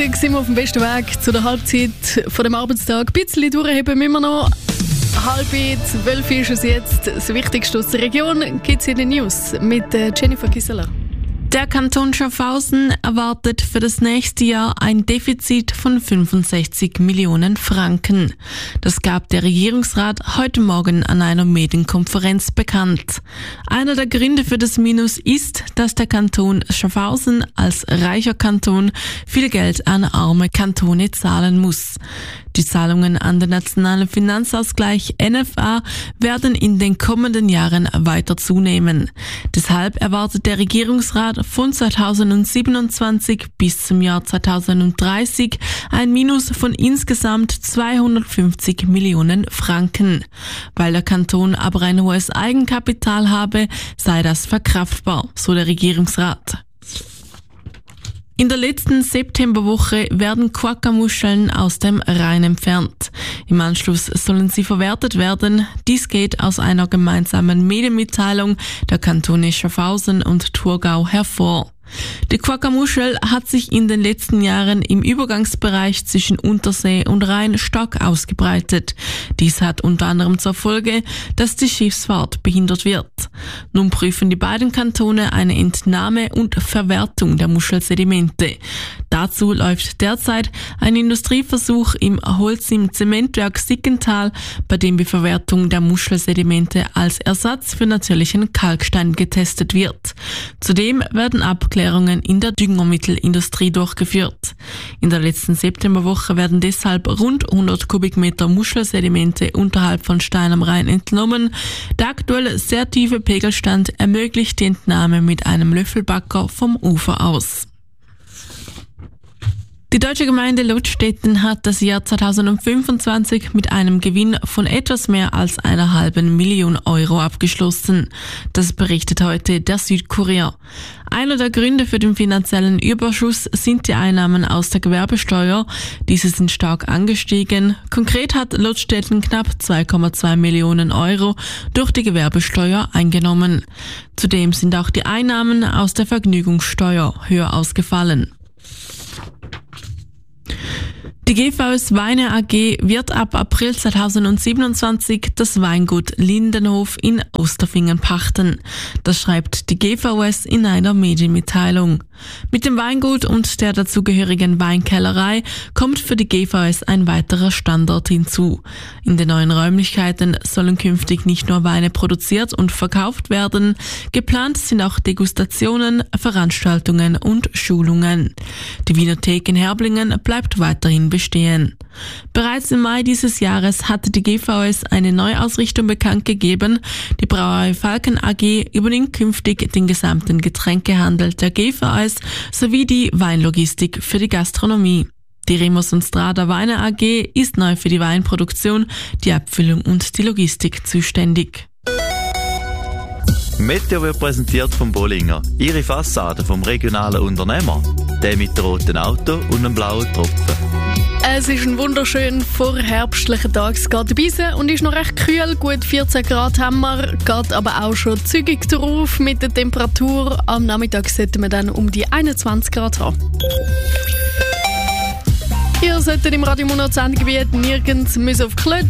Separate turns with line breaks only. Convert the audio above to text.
sind wir auf dem besten Weg zu der Halbzeit von dem Arbeitstag. Ein bisschen durchheben müssen wir noch. 11:30 ist es jetzt. Das Wichtigste aus der Region gibt es in den News mit Jennifer Gisela.
Der Kanton Schaffhausen erwartet für das nächste Jahr ein Defizit von 65 Millionen Franken. Das gab der Regierungsrat heute Morgen an einer Medienkonferenz bekannt. Einer der Gründe für das Minus ist, dass der Kanton Schaffhausen als reicher Kanton viel Geld an arme Kantone zahlen muss. Die Zahlungen an den Nationalen Finanzausgleich NFA werden in den kommenden Jahren weiter zunehmen. Deshalb erwartet der Regierungsrat von 2027 bis zum Jahr 2030 ein Minus von insgesamt 250 Millionen Franken. Weil der Kanton aber ein hohes Eigenkapital habe, sei das verkraftbar, so der Regierungsrat. In der letzten Septemberwoche werden Quokka-Muscheln aus dem Rhein entfernt. Im Anschluss sollen sie verwertet werden. Dies geht aus einer gemeinsamen Medienmitteilung der Kantone Schaffhausen und Thurgau hervor. Die Quokka-Muschel hat sich in den letzten Jahren im Übergangsbereich zwischen Untersee und Rhein stark ausgebreitet. Dies hat unter anderem zur Folge, dass die Schiffsfahrt behindert wird. Nun prüfen die beiden Kantone eine Entnahme und Verwertung der Muschelsedimente. Dazu läuft derzeit ein Industrieversuch im Holcim-Zementwerk Sickental, bei dem die Verwertung der Muschelsedimente als Ersatz für natürlichen Kalkstein getestet wird. Zudem werden Abklärungen in der Düngermittelindustrie durchgeführt. In der letzten Septemberwoche werden deshalb rund 100 Kubikmeter Muschelsedimente unterhalb von Stein am Rhein entnommen. Der aktuell sehr tiefe Pegelstand ermöglicht die Entnahme mit einem Löffelbagger vom Ufer aus. Die deutsche Gemeinde Lothstetten hat das Jahr 2025 mit einem Gewinn von etwas mehr als 1,5 Million Euro abgeschlossen. Das berichtet heute der Südkurier. Einer der Gründe für den finanziellen Überschuss sind die Einnahmen aus der Gewerbesteuer. Diese sind stark angestiegen. Konkret hat Lothstetten knapp 2,2 Millionen Euro durch die Gewerbesteuer eingenommen. Zudem sind auch die Einnahmen aus der Vergnügungssteuer höher ausgefallen. Die GVS Weine AG wird ab April 2027 das Weingut Lindenhof in Osterfingen pachten. Das schreibt die GVS in einer Medienmitteilung. Mit dem Weingut und der dazugehörigen Weinkellerei kommt für die GVS ein weiterer Standort hinzu. In den neuen Räumlichkeiten sollen künftig nicht nur Weine produziert und verkauft werden, geplant sind auch Degustationen, Veranstaltungen und Schulungen. Die Winothek in Herblingen bleibt weiterhin bestehen. Bereits im Mai dieses Jahres hatte die GVS eine Neuausrichtung bekannt gegeben. Die Brauerei Falken AG übernimmt künftig den gesamten Getränkehandel der GVS sowie die Weinlogistik für die Gastronomie. Die Remus und Strada Weine AG ist neu für die Weinproduktion, die Abfüllung und die Logistik zuständig.
Meteo wird präsentiert vom Bollinger. Ihre Fassade vom regionalen Unternehmer. Der mit dem roten Auto und einem blauen Tropfen.
Es ist ein wunderschön vorherbstlicher Tag. Es geht ein bisschen und ist noch recht kühl. Gut 14 Grad haben wir, geht aber auch schon zügig drauf mit der Temperatur. Am Nachmittag sollten wir dann um die 21 Grad haben. Ihr solltet im Radio Monat Sendegebiet nirgends auf die Klötze